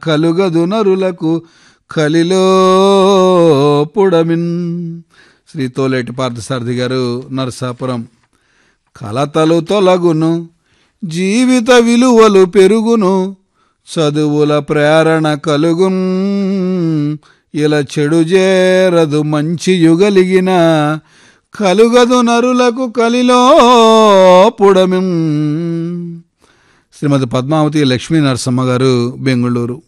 కలుగదు నరులకు కలిలో పుడమిన్. శ్రీ తోలేటి పార్థసారథి గారు, నరసాపురం. కలతలు తొలగును, జీవిత విలువలు పెరుగును, చదువుల ప్రేరణ కలుగున్, ఇలా చెడు చేరదు మంచి యుగలిగిన, కలుగదు నరులకు కలిలో పుడమిన్. శ్రీమతి పద్మావతి లక్ష్మీ నరసమ్మ గారు, బెంగుళూరు.